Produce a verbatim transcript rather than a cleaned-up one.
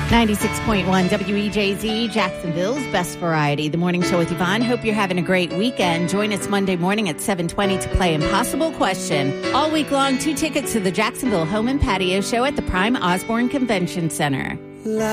ninety-six point one W E J Z, Jacksonville's best variety. The morning show with Yvonne. Hope you're having a great weekend. Join us Monday morning at seven twenty to play Impossible Question. All week long, two tickets to the Jacksonville Home and Patio Show at the Prime Osborne Convention Center.